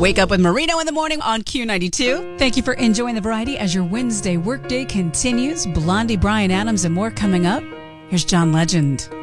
Wake up with Marino in the morning on Q92. Thank you for enjoying the variety as your Wednesday workday continues. Blondie, Bryan Adams, and more coming up. Here's John Legend.